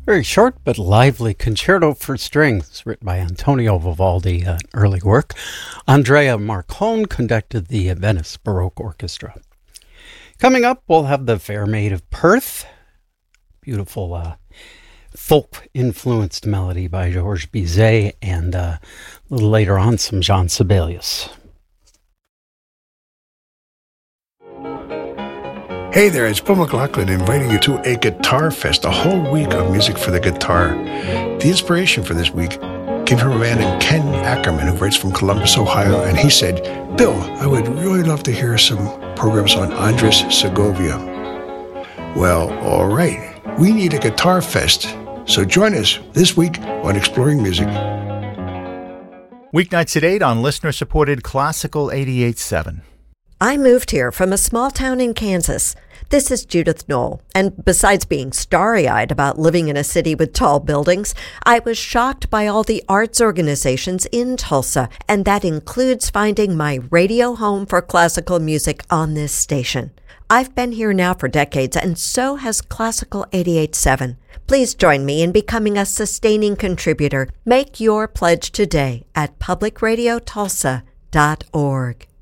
Very short but lively concerto for strings, written by Antonio Vivaldi, an early work. Andrea Marcon conducted the Venice Baroque Orchestra. Coming up, we'll have the Fair Maid of Perth, beautiful folk-influenced melody by Georges Bizet, and a little later on, some Jean Sibelius. Hey there, it's Bill McLaughlin inviting you to a Guitar Fest, a whole week of music for the guitar. The inspiration for this week came from a man named Ken Ackerman, who writes from Columbus, Ohio, and he said, Bill, I would really love to hear some programs on Andres Segovia. Well, all right, we need a Guitar Fest, so join us this week on Exploring Music. Weeknights at 8 on listener-supported Classical 88.7. I moved here from a small town in Kansas. This is Judith Knoll, and besides being starry-eyed about living in a city with tall buildings, I was shocked by all the arts organizations in Tulsa, and that includes finding my radio home for classical music on this station. I've been here now for decades, and so has Classical 88.7. Please join me in becoming a sustaining contributor. Make your pledge today at publicradiotulsa.org.